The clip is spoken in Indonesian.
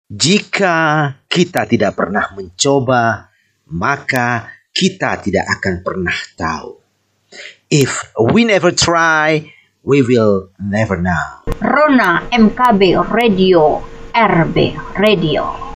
Jika kita tidak pernah mencoba, maka kita tidak akan pernah tahu. If we never try, we will never know. Rona MKB Radio, RB Radio.